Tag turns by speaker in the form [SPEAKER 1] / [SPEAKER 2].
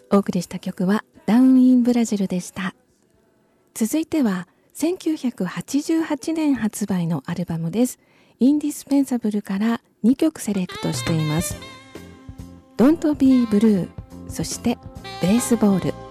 [SPEAKER 1] お送りした曲はダウンインブラジルでした。続いては1988年発売のアルバムです。インディスペンサブルから2曲セレクトしています。Don't Be Blue、そしてベースボール。